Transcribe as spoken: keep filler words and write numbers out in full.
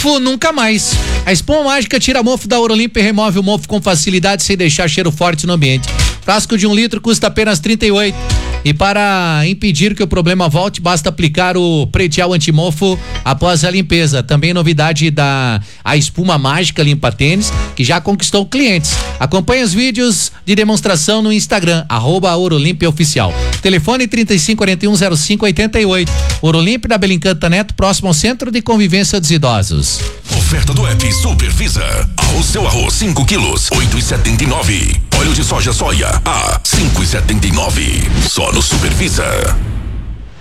Mofo nunca mais. A espuma mágica tira mofo da Ouro-Limpo e remove o mofo com facilidade sem deixar cheiro forte no ambiente. Frasco de um litro custa apenas trinta e oito. E para impedir que o problema volte, basta aplicar o predial antimofo após a limpeza. Também novidade da a espuma mágica limpa tênis, que já conquistou clientes. Acompanhe os vídeos de demonstração no Instagram, arroba Ouro-Limpo Oficial. Telefone trinta e cinco quarenta e um zero cinco oitenta e oito. Ouro-Limpo da Belincanta Neto, próximo ao Centro de Convivência dos Idosos. Oferta do app Supervisa. Arroz seu arroz cinco quilos, oito e setenta e nove. Óleo de soja soia a cinco e setenta e nove. Só no Supervisa.